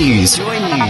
News.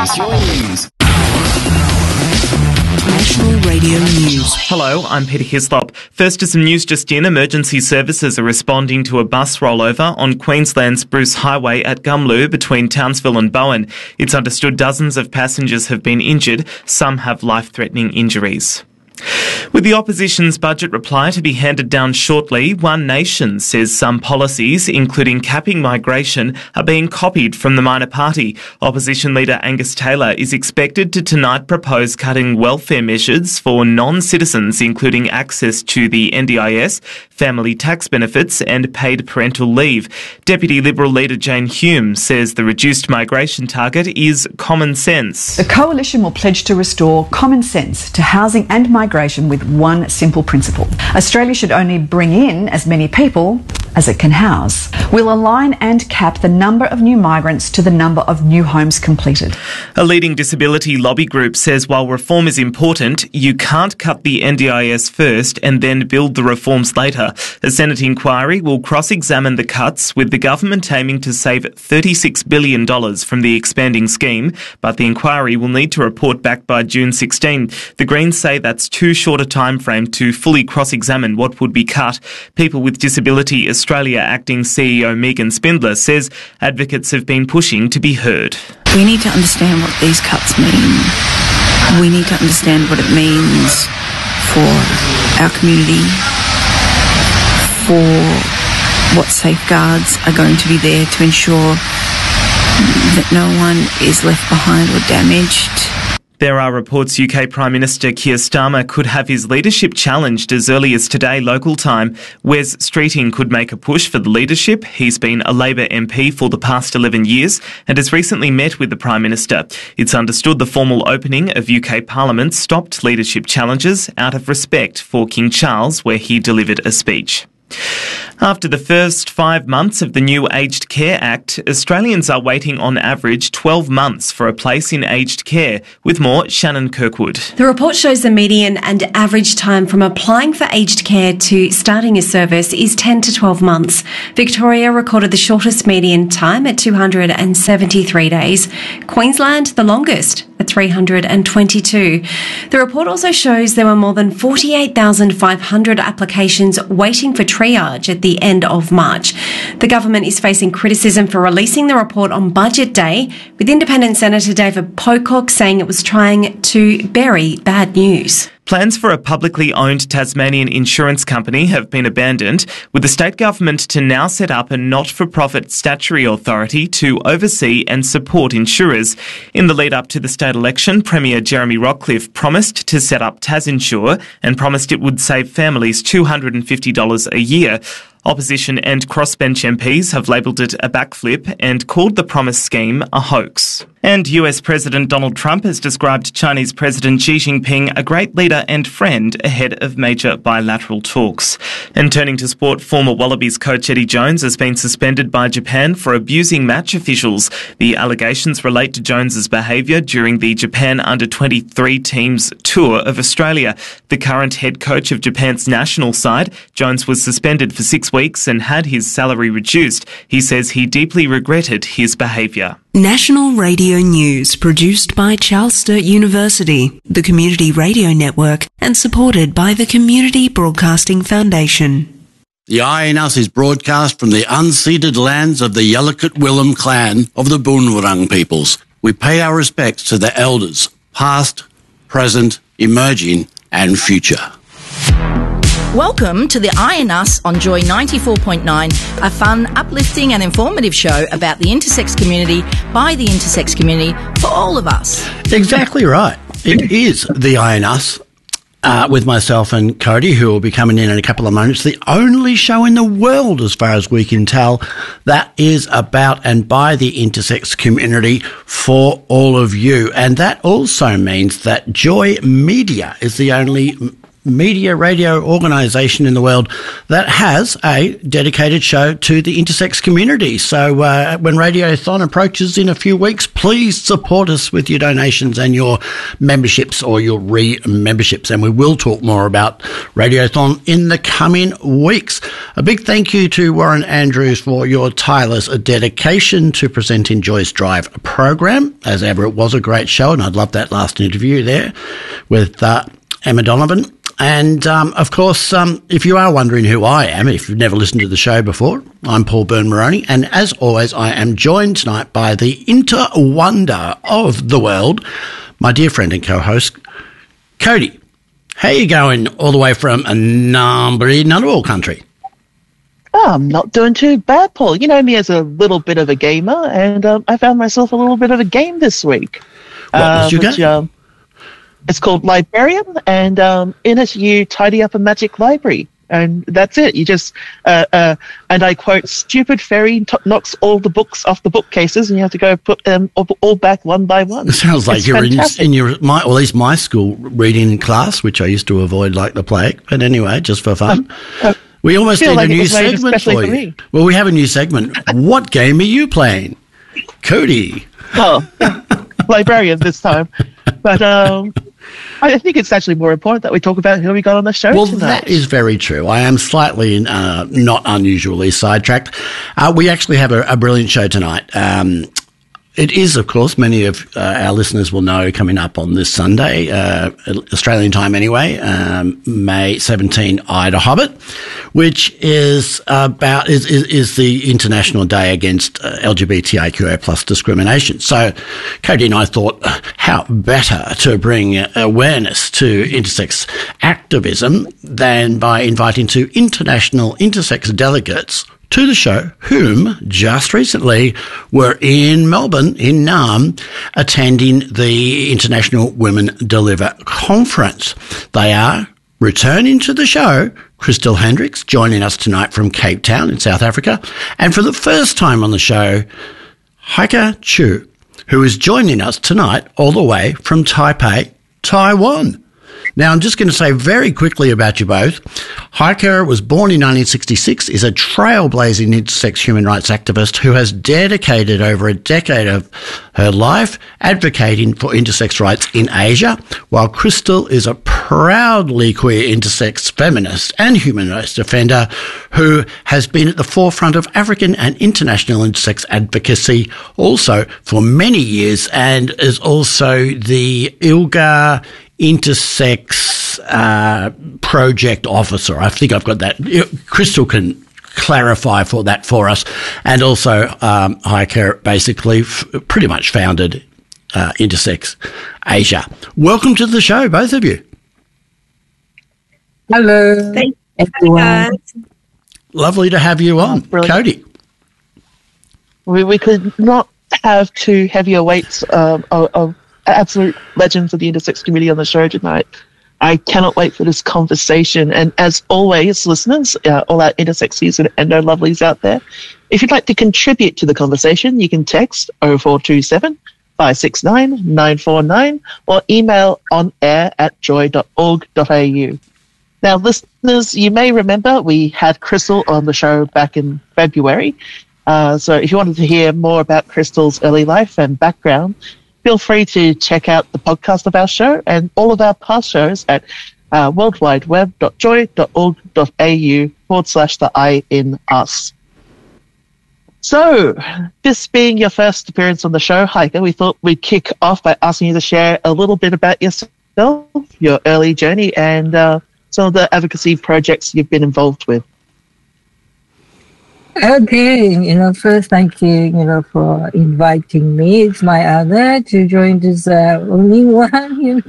National Radio News. Hello, I'm Peter Hislop. First to some news just in. Emergency services are responding to a bus rollover on Queensland's Bruce Highway at Gumlu between Townsville and Bowen. It's understood dozens of passengers have been injured. Some have life-threatening injuries. With the opposition's budget reply to be handed down shortly, One Nation says some policies, including capping migration, are being copied from the minor party. Opposition leader Angus Taylor is expected to tonight propose cutting welfare measures for non-citizens, including access to the NDIS, family tax benefits and paid parental leave. Deputy Liberal leader Jane Hume says the reduced migration target is common sense. The Coalition will pledge to restore common sense to housing and migration with one simple principle. Australia should only bring in as many people as it can house. We'll align and cap the number of new migrants to the number of new homes completed. A leading disability lobby group says while reform is important, you can't cut the NDIS first and then build the reforms later. A Senate inquiry will cross-examine the cuts, with the government aiming to save $36 billion from the expanding scheme, but the inquiry will need to report back by June 16. The Greens say that's too short a time frame to fully cross-examine what would be cut. People with Disability Australia acting CEO Megan Spindler says advocates have been pushing to be heard. We need to understand what these cuts mean. We need to understand what it means for our community, for what safeguards are going to be there to ensure that no one is left behind or damaged. There are reports UK Prime Minister Keir Starmer could have his leadership challenged as early as today local time. Wes Streeting could make a push for the leadership. He's been a Labor MP for the past 11 years and has recently met with the Prime Minister. It's understood the formal opening of UK Parliament stopped leadership challenges out of respect for King Charles, where he delivered a speech. After the first 5 months of the new Aged Care Act, Australians are waiting on average 12 months for a place in aged care. With more, Shannon Kirkwood. The report shows the median and average time from applying for aged care to starting a service is 10 to 12 months. Victoria recorded the shortest median time at 273 days. Queensland, the longest, at 322. The report also shows there were more than 48,500 applications waiting for triage at the end of March. The government is facing criticism for releasing the report on Budget Day, with Independent Senator David Pocock saying it was trying to bury bad news. Plans for a publicly owned Tasmanian insurance company have been abandoned, with the state government to now set up a not-for-profit statutory authority to oversee and support insurers. In the lead-up to the state election, Premier Jeremy Rockcliffe promised to set up TasInsure and promised it would save families $250 a year. Opposition and crossbench MPs have labelled it a backflip and called the promised scheme a hoax. And US President Donald Trump has described Chinese President Xi Jinping a great leader and friend ahead of major bilateral talks. And turning to sport, former Wallabies coach Eddie Jones has been suspended by Japan for abusing match officials. The allegations relate to Jones's behaviour during the Japan Under-23 team's tour of Australia. The current head coach of Japan's national side, Jones was suspended for 6 weeks and had his salary reduced. He says he deeply regretted his behaviour. National Radio News, produced by Charles Sturt University, the Community Radio Network, and supported by the Community Broadcasting Foundation. The Eye in Us is broadcast from the unceded lands of the Yalukit Willem clan of the Boonwurrung peoples. We pay our respects to the elders, past, present, emerging, and future. Welcome to the Eye in Us on Joy 94.9, a fun, uplifting and informative show about the intersex community by the intersex community for all of us. Exactly right. It is the Eye in Us with myself and Cody, who will be coming in a couple of moments. The only show in the world, as far as we can tell, that is about and by the intersex community for all of you. And that also means that Joy Media is the only media radio organisation in the world that has a dedicated show to the intersex community. So when Radiothon approaches in a few weeks, please support us with your donations and your memberships or your re-memberships. And we will talk more about Radiothon in the coming weeks. A big thank you to Warren Andrews for your tireless dedication to presenting Joy's Drive program. As ever, it was a great show, and I'd love that last interview there with Emma Donovan. And, of course, if you are wondering who I am, if you've never listened to the show before, I'm Paul Byrne-Moroney, and as always, I am joined tonight by the inter-wonder of the world, my dear friend and co-host, Cody. How you going all the way from Ngambri, Ngunnawal country? Oh, I'm not doing too bad, Paul. You know me as a little bit of a gamer, and I found myself a little bit of a game this week. What was your game? It's called Librarian, and in it you tidy up a magic library, and that's it. You just, and I quote, "Stupid fairy knocks all the books off the bookcases, and you have to go put them all back one by one." It sounds like you're in your, or at least my school reading class, which I used to avoid like the plague. But anyway, just for fun. We almost need a new segment for you. Well, we have a new segment. What game are you playing? Cody. Oh, Librarian this time. But I think it's actually more important that we talk about who we got on the show tonight. That is very true. I am slightly not unusually sidetracked. We actually have a brilliant show tonight. It is, of course, many of our listeners will know, coming up on this Sunday, Australian time anyway, May 17, Ida Hobbit, which is is the International Day Against LGBTIQA plus discrimination. So Cody and I thought, how better to bring awareness to intersex activism than by inviting two international intersex delegates to the show, whom just recently were in Melbourne, in Naarm, attending the International Women Deliver Conference. They are returning to the show, Crystal Hendricks, joining us tonight from Cape Town in South Africa, and for the first time on the show, Heike Chu, who is joining us tonight all the way from Taipei, Taiwan. Now, I'm just going to say very quickly about you both. Heike was born in 1966, is a trailblazing intersex human rights activist who has dedicated over a decade of her life advocating for intersex rights in Asia, while Crystal is a proudly queer intersex feminist and human rights defender who has been at the forefront of African and international intersex advocacy also for many years, and is also the ILGA intersex project officer. I think I've got that. Crystal can clarify for us. And also Heike basically pretty much founded Intersex Asia. Welcome to the show, both of you. Hello. Thank you, everyone. Lovely to have you on. Cody. We could not have two heavier weights of absolute legends of the intersex community on the show tonight. I cannot wait for this conversation. And as always, listeners, all our intersexies and endo lovelies out there, if you'd like to contribute to the conversation, you can text 0427 569 949 or email onair@joy.org.au. Now, listeners, you may remember we had Crystal on the show back in February. So if you wanted to hear more about Crystal's early life and background, feel free to check out the podcast of our show and all of our past shows at worldwideweb.joy.org.au/the I in us. So, this being your first appearance on the show, Heike, we thought we'd kick off by asking you to share a little bit about yourself, your early journey, and some of the advocacy projects you've been involved with. Okay, first thank you, for inviting me. It's my honor to join this only one,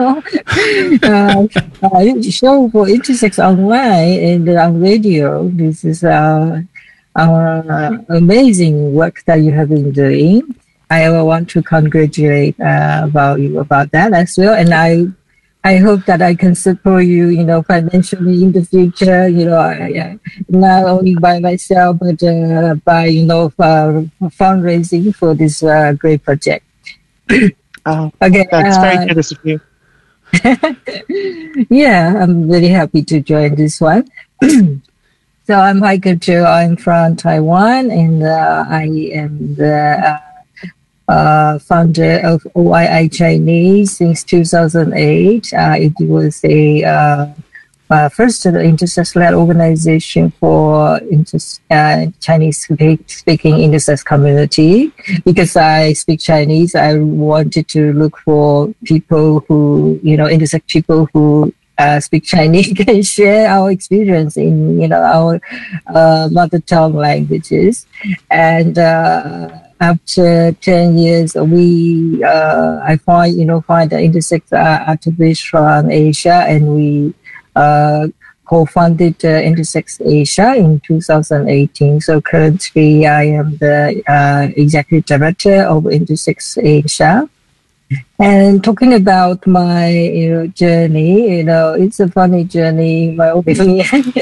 show for Intersex Online and on radio. This is our amazing work that you have been doing. I want to congratulate about you about that as well, and I hope that I can support you, financially in the future, not only by myself, but by, fundraising for this great project. Okay, that's very generous of you. Yeah, I'm very happy to join this one. So I'm Heike Zhou. I'm from Taiwan, and I am the founder of OII Chinese since 2008. It was a first intersex-led organization for Chinese-speaking intersex community. Because I speak Chinese, I wanted to look for people who, intersex people who speak Chinese can share our experience in, our mother tongue languages. And after 10 years, I find the intersex activists from Asia, and we co-founded Intersex Asia in 2018. So currently, I am the executive director of Intersex Asia. And talking about my journey, it's a funny journey, in my opinion.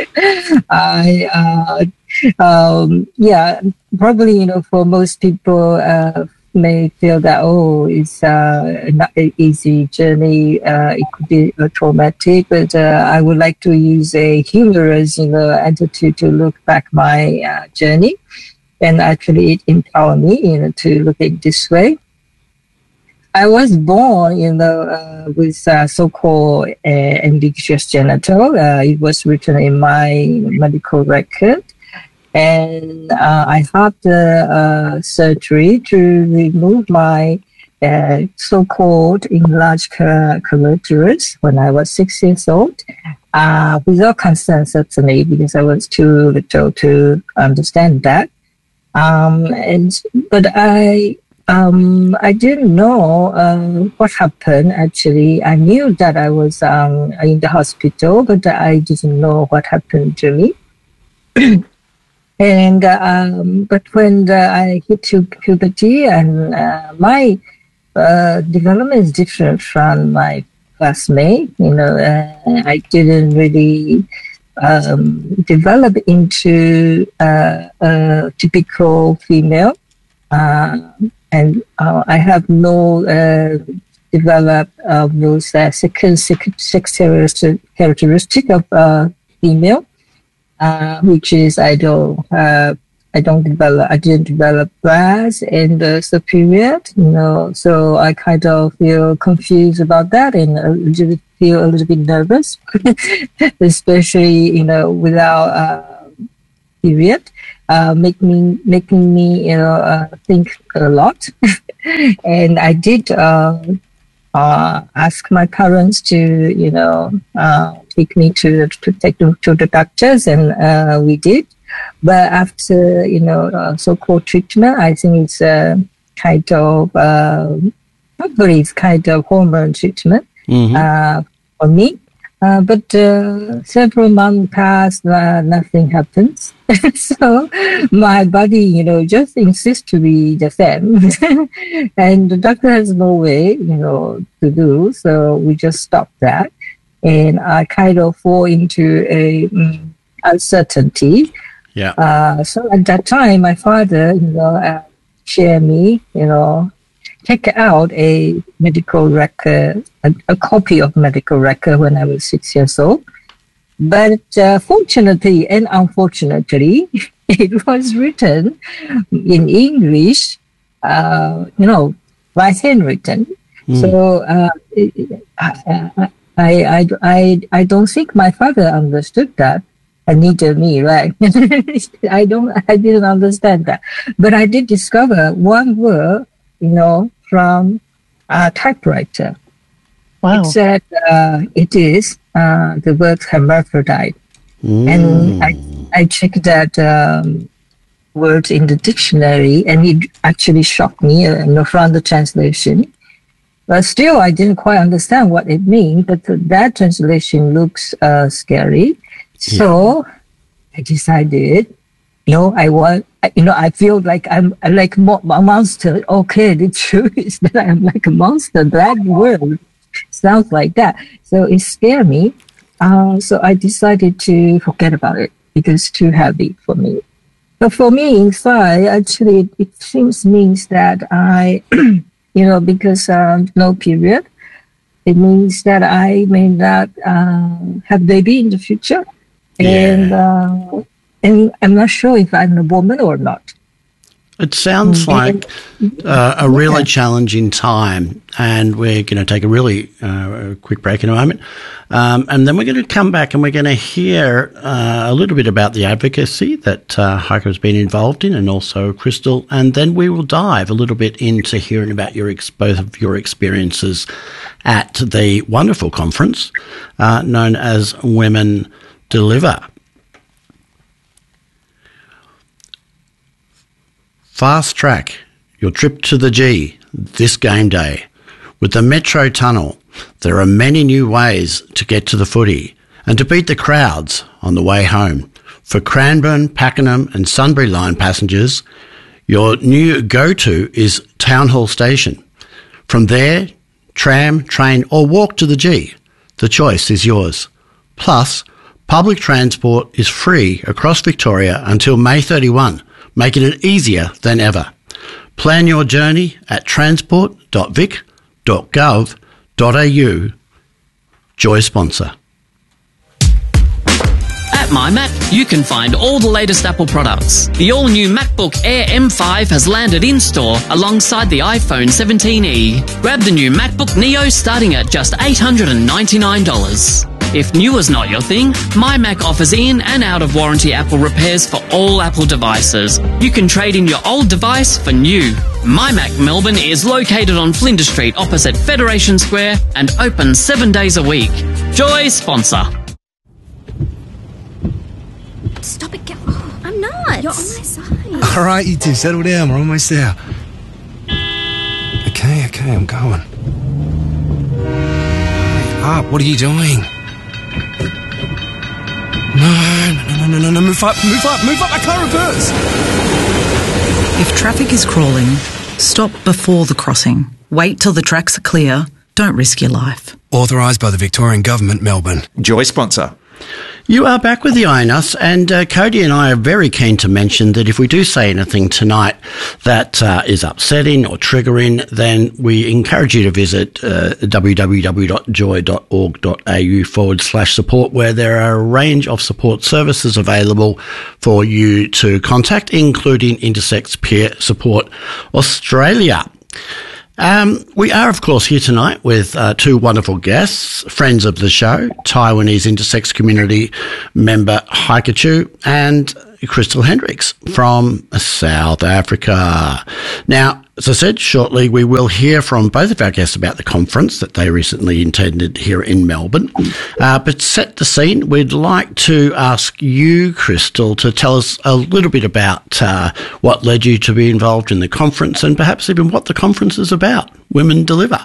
Probably for most people may feel that it's not an easy journey. It could be traumatic, but I would like to use a humorous attitude to look back my journey, and actually it empowered me to look at it this way. I was born, with so-called ambiguous genital. It was written in my medical record. And I had the surgery to remove my so-called enlarged clitoris when I was 6 years old, without consent, certainly, because I was too little to understand that. But I didn't know what happened, actually. I knew that I was in the hospital, but I didn't know what happened to me. And but when I hit puberty, and my development is different from my classmate. I didn't really develop into a typical female, and I have no developed those second sex characteristic of female. Which is I didn't develop breasts in the period, so I kind of feel confused about that, and feel a little bit nervous, especially without period, making me think a lot. And I did ask my parents to take me to the doctors, and we did. But after so-called treatment, I think it's kind of probably it's kind of hormone treatment for me. But several months passed, nothing happens. So my body, just insists to be the same. And the doctor has no way, to do. So we just stopped that. And I kind of fall into a uncertainty. Yeah. So at that time, my father, shared me, take out a medical record, a copy of medical record when I was 6 years old. But fortunately and unfortunately, it was written in English, by handwritten. So I don't think my father understood that, and neither me, right? I didn't understand that, but I did discover one word, from a typewriter. Wow. It said it is the word hermaphrodite, and I checked that word in the dictionary, and it actually shocked me, from the translation. But still, I didn't quite understand what it means, but that translation looks scary. So I decided, I feel like I'm like a monster. Okay, the truth is that I'm like a monster. That word sounds like that. So it scared me. So I decided to forget about it because it's too heavy for me. But for me, inside, actually, it means that I... because no period, it means that I may not have baby in the future. And I'm not sure if I'm a woman or not. It sounds like a really challenging time, and we're going to take a really quick break in a moment. And then we're going to come back and we're going to hear a little bit about the advocacy that Heike has been involved in, and also Crystal. And then we will dive a little bit into hearing about both of your experiences at the wonderful conference known as Women Deliver. Fast track your trip to the G this game day. With the Metro Tunnel, there are many new ways to get to the footy and to beat the crowds on the way home. For Cranbourne, Pakenham and Sunbury line passengers, your new go-to is Town Hall Station. From there, tram, train or walk to the G. The choice is yours. Plus, public transport is free across Victoria until May 31. Making it easier than ever. Plan your journey at transport.vic.gov.au. Joy sponsor. At MyMac, you can find all the latest Apple products. The all-new MacBook Air M5 has landed in-store alongside the iPhone 17e. Grab the new MacBook Neo starting at just $899. If new is not your thing, MyMac offers in and out of warranty Apple repairs for all Apple devices. You can trade in your old device for new. MyMac Melbourne is located on Flinders Street opposite Federation Square and open 7 days a week. Joy sponsor. Stop it, I'm not. You're on my side. All right, you two, settle down. We're almost there. Okay, I'm going. Hurry up, what are you doing? No, move up, I can't reverse. If traffic is crawling, stop before the crossing. Wait till the tracks are clear. Don't risk your life. Authorised by the Victorian Government, Melbourne. Joy sponsor. You are back with the IONUS, and Cody and I are very keen to mention that if we do say anything tonight that is upsetting or triggering, then we encourage you to visit www.joy.org.au/support, where there are a range of support services available for you to contact, including Intersex Peer Support Australia. We are, of course, here tonight with two wonderful guests, friends of the show, Taiwanese intersex community member Heike Chu and Crystal Hendricks from South Africa. Now, as I said, shortly we will hear from both of our guests about the conference that they recently attended here in Melbourne. But set the scene, we'd like to ask you, Crystal, to tell us a little bit about what led you to be involved in the conference and perhaps even what the conference is about. Women Deliver.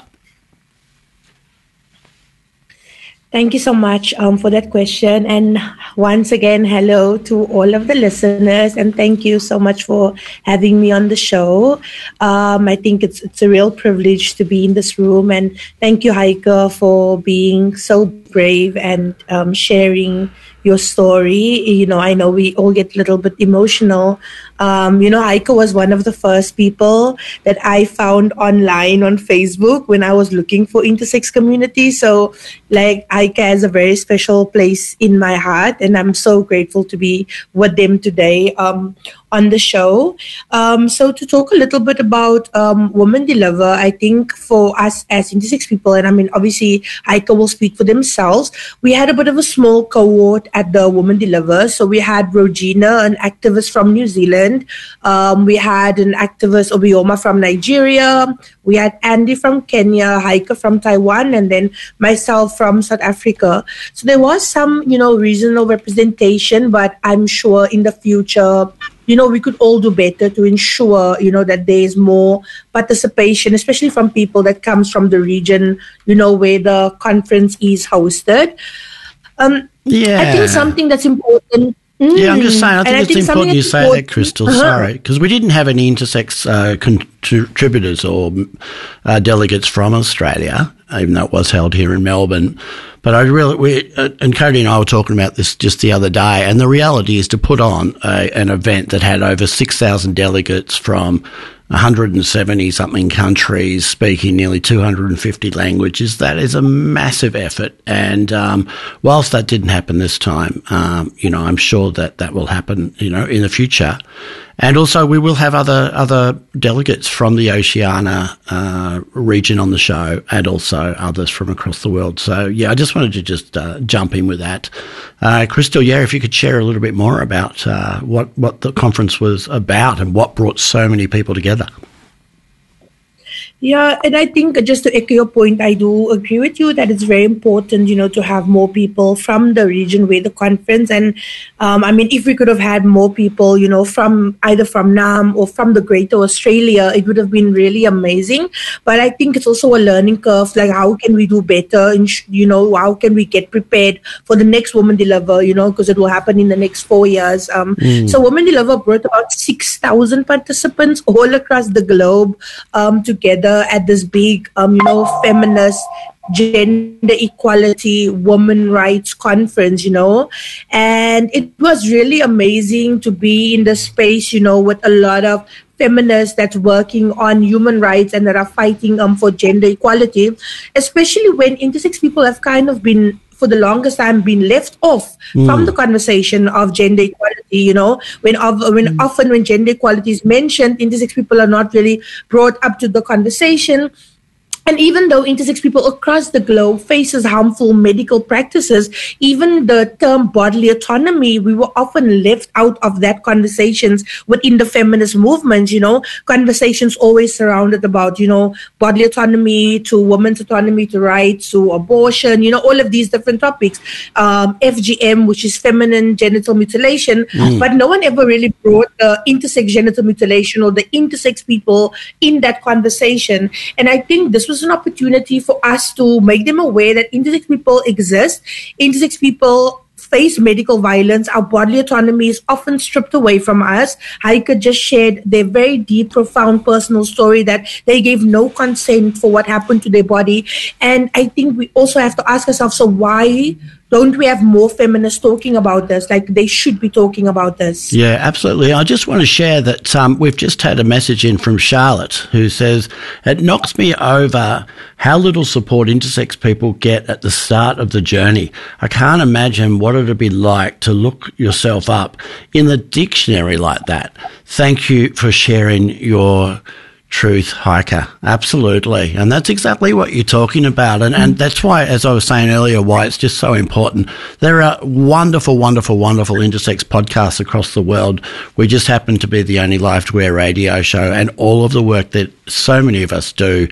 Thank you so much for that question. And once again, hello to all of the listeners, and thank you so much for having me on the show. I think it's a real privilege to be in this room, and thank you, Heike, for being so brave and sharing your story. You know, I know we all get a little bit emotional. Heike was one of the first people that I found online on Facebook when I was looking for intersex community. So, like, Heike has a very special place in my heart, and I'm so grateful to be with them today on the show. So to talk a little bit about Women Deliver, I think for us as intersex people, and I mean, obviously, Heike will speak for themselves, we had a bit of a small cohort at the Women Deliver. So we had Regina, an activist from New Zealand. We had an activist, Obioma, from Nigeria. We had Andy from Kenya, Heike from Taiwan, and then myself from South Africa. So there was some, regional representation, but I'm sure in the future, we could all do better to ensure, that there is more participation, especially from people that comes from the region, where the conference is hosted. I think something that's important. Yeah, I'm just saying, I think it's important you say that, Crystal, sorry, because we didn't have any intersex contributors or delegates from Australia, even though it was held here in Melbourne. But and Cody and I were talking about this just the other day, and the reality is to put on an event that had over 6,000 delegates from 170-something countries, speaking nearly 250 languages. That is a massive effort. And whilst that didn't happen this time, I'm sure that will happen, in the future. And also we will have other delegates from the Oceania region on the show, and also others from across the world. So, yeah, I just wanted to jump in with that. Crystal, if you could share a little bit more about what the conference was about and what brought so many people together. Yeah, and I think just to echo your point, I do agree with you that it's very important, to have more people from the region where the conference. And if we could have had more people, from either from NAM or from the Greater Australia, it would have been really amazing. But I think it's also a learning curve. Like, how can we do better? And, how can we get prepared for the next Women Deliver, because it will happen in the next 4 years. So Women Deliver brought about 6,000 participants all across the globe together at this big, feminist, gender equality, women rights conference, and it was really amazing to be in the space, with a lot of feminists that's working on human rights and that are fighting for gender equality, especially when intersex people have kind of been, for the longest time, been left off from the conversation of gender equality. When often when gender equality is mentioned, intersex people are not really brought up to the conversation. And even though intersex people across the globe faces harmful medical practices, even the term bodily autonomy, we were often left out of that conversations within the feminist movement. Conversations always surrounded about, bodily autonomy to women's autonomy to rights to abortion, all of these different topics, FGM, which is feminine genital mutilation, but no one ever really brought the intersex genital mutilation or the intersex people in that conversation. And I think this was an opportunity for us to make them aware that intersex people exist. Intersex people face medical violence. Our bodily autonomy is often stripped away from us. Heike just shared their very deep, profound personal story that they gave no consent for what happened to their body. And I think we also have to ask ourselves, so why don't we have more feminists talking about this? Like, they should be talking about this. Yeah, absolutely. I just want to share that we've just had a message in from Charlotte who says, it knocks me over how little support intersex people get at the start of the journey. I can't imagine what it'd be like to look yourself up in the dictionary like that. Thank you for sharing your truth, Heike. Absolutely. And that's exactly what you're talking about. And that's why, as I was saying earlier, why it's just so important. There are wonderful, wonderful, wonderful intersex podcasts across the world. We just happen to be the only live-to-air radio show, and all of the work that so many of us do